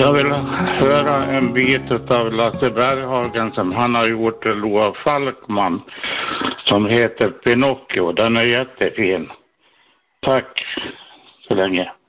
Jag vill höra en bit av Lasse Berghagen som han har gjort till Loa Falkman som heter Pinocchio. Den är jättefin. Tack så länge.